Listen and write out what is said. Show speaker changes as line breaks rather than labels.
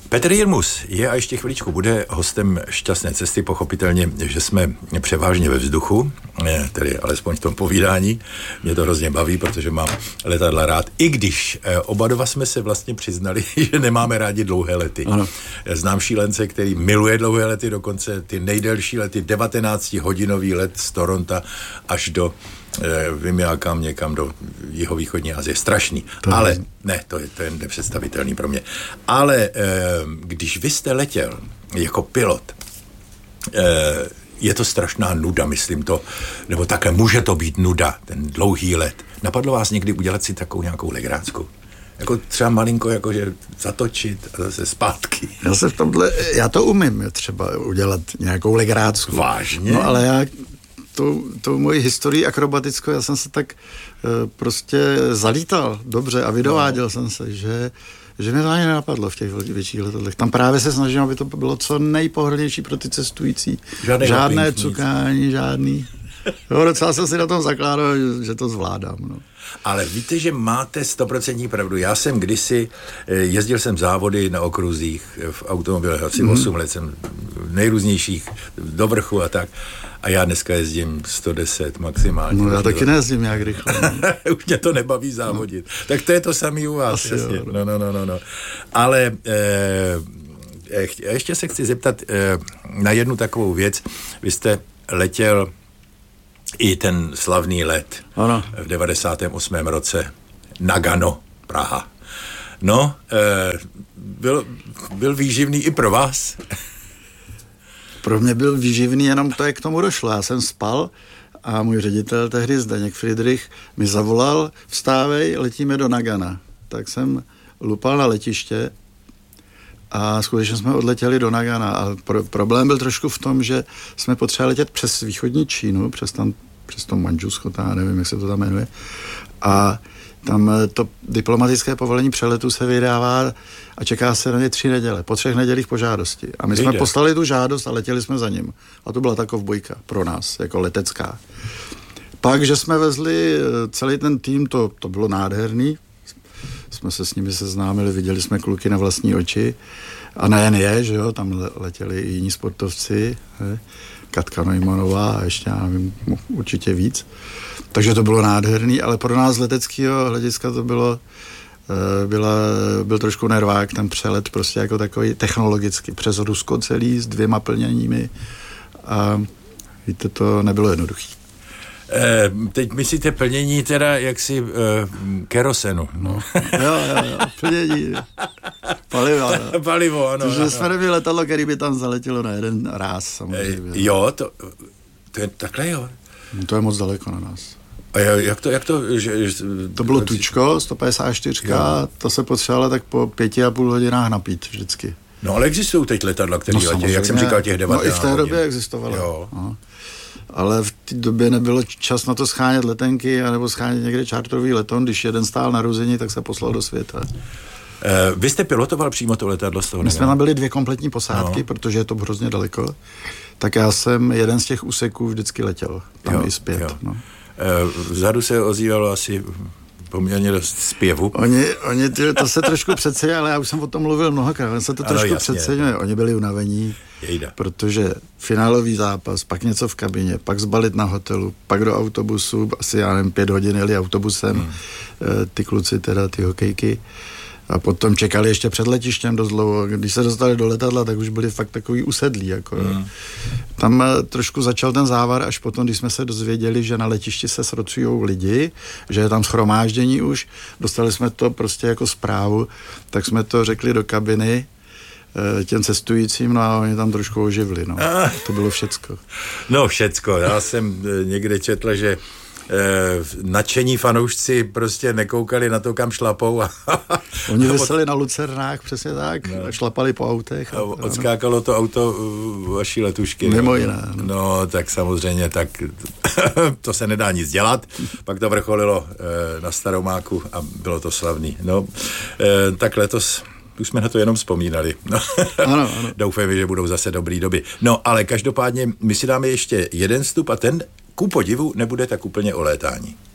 Petr Jirmus je a ještě chviličku bude hostem Šťastné cesty, pochopitelně, že jsme převážně ve vzduchu, tedy alespoň v tom povídání. Mě to hrozně baví, protože mám letadla rád, i když oba dva jsme se vlastně přiznali, že nemáme rádi dlouhé lety. Ano. Znám šílence, který miluje dlouhé lety, dokonce ty nejdelší lety, 19-hodinový let z Toronta až do vymělákám někam do jihovýchodní Asie. Strašný. Ale ne, to je nepředstavitelný pro mě. Ale když vy jste letěl jako pilot, je to strašná nuda, myslím to, nebo takhle může to být nuda, ten dlouhý let. Napadlo vás někdy udělat si takovou nějakou legrácku? Jako třeba malinko, jakože zatočit a zase zpátky.
Já to umím třeba udělat nějakou legrácku.
Vážně?
No ale já tou mojí historii akrobatickou, já jsem se tak prostě zalítal dobře a vydováděl jsem se, že mě to ani nenapadlo v těch větších letadlech. Tam právě se snažím, aby to bylo co nejpohodlnější pro ty cestující. Žádné cukání, žádný. Jo, docela jsem si na tom zakládal, že to zvládám. No.
Ale víte, že máte 100% pravdu. Já jsem kdysi, jezdil jsem závody na okruzích v automobilech, asi 8 let jsem nejrůznějších do vrchu a tak. A já dneska jezdím 110 maximálně.
No já taky nejezdím nějak rychle.
Už mě to nebaví závodit. Tak to je to samý u vás. Jasně. No. Ale ještě se chci zeptat na jednu takovou věc. Vy jste letěl i ten slavný let v 98. roce Nagano, Praha. No, byl výživný i pro vás?
Pro mě byl výživný, jenom to, jak k tomu došlo. Já jsem spal a můj ředitel tehdy Zdeněk Friedrich mi zavolal, vstávej, letíme do Nagana. Tak jsem lupal na letiště a skutečně jsme odletěli do Nagana. A problém byl trošku v tom, že jsme potřebovali letět přes východní Čínu, přes to Manžusko, nevím, jak se to tam jmenuje. A tam to diplomatické povolení přeletu se vydává a čeká se na ně 3 neděle, po 3 nedělích po žádosti. A my jsme poslali tu žádost a letěli jsme za ním. A to byla taková bojka pro nás, jako letecká. Pak, že jsme vezli celý ten tým, to bylo nádherný. Jsme se s nimi seznámili, viděli jsme kluky na vlastní oči. A nejen je, že jo, tam letěli i jiní sportovci, Katka Neumannová a ještě, já nevím, určitě víc. Takže to bylo nádherný, ale pro nás z leteckého hlediska to byl trošku nervák, ten přelet prostě jako takový technologicky, přes Rusko celý s 2 plněními a víte, to nebylo jednoduchý.
Teď myslíte plnění teda jaksi kerosenu.
No. Jo, plnění.
Palivo, ano.
Protože jsme nebyli letadlo, který by tam zaletělo na jeden ráz, samozřejmě.
Jo, to je takhle, jo.
To je moc daleko na nás.
A jak to
to bylo tučko, 154, to se potřebovalo tak po 5,5 hodinách napít vždycky.
No ale existují teď letadla, které letějí, jak jsem říkal, těch 19
No i v té době existovalo.
Jo.
Aha. Ale v té době nebylo čas na to schánět letenky anebo schánět někde čártrový leton, když jeden stál na Ruzini, tak se poslal do světa.
Vy jste pilotoval přímo to letadlo z toho?
My jsme tam byli 2 kompletní posádky, protože je to hrozně daleko, tak já jsem jeden z těch úseků vždycky letěl, tam i zpět. Jo. No.
Vzadu se ozývalo asi poměrně dost zpěvu.
Oni to se trošku přeceňuje, ale já už jsem o tom mluvil mnohokrát, se to trošku přeceňuje. Oni byli unavení, protože finálový zápas, pak něco v kabině, pak zbalit na hotelu, pak do autobusu, asi já nevím, 5 hodin jeli autobusem, ty kluci teda, ty hokejky. A potom čekali ještě před letištěm dost dlouho. Když se dostali do letadla, tak už byli fakt takový usedlí. Jako. Tam trošku začal ten závar, až potom, když jsme se dozvěděli, že na letišti se srocujou lidi, že je tam shromáždění už, dostali jsme to prostě jako zprávu, tak jsme to řekli do kabiny těm cestujícím, no a oni tam trošku oživli. No. To bylo všecko.
No všecko. Já jsem někde četl, že nadšení fanoušci prostě nekoukali na to, kam šlapou.
Oni veseli na lucernách, přesně tak, a šlapali po autech.
A odskákalo to auto vaší letušky.
Mimo jiné.
No, tak samozřejmě, tak to se nedá nic dělat. Pak to vrcholilo na Staromáku a bylo to slavný. No, tak letos už jsme na to jenom vzpomínali. No.
Ano.
Doufejme, že budou zase dobrý doby. No, ale každopádně my si dáme ještě jeden vstup a ten ku podivu nebude tak úplně o létání.